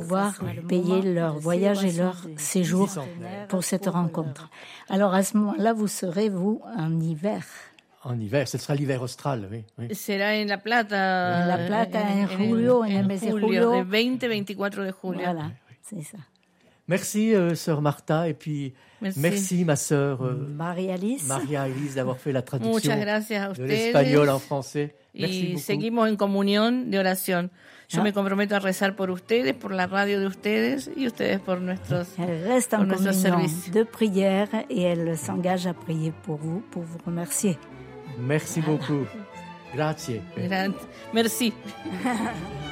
pouvoir payer leur voyage et leur séjour pour cette rencontre. Alors à ce moment-là, vous serez, vous, en hiver. En hiver, ce sera l'hiver austral, oui. Será en La Plata. En La Plata, en julio, en el mes de julio. De 20-24 de julio. Voilà, c'est ça. Merci, sœur Martha, et puis merci ma sœur María-Alice d'avoir fait la traduction Muchas gracias a de ustedes. l'espagnol en français. Merci Y beaucoup. seguimos en comunión de oración. Yo me comprometo a rezar por ustedes, por la radio de ustedes y ustedes por nuestros servicios. Elle reste en communion de prière et elle s'engage à prier pour vous remercier. Merci beaucoup. Grazie. Merci.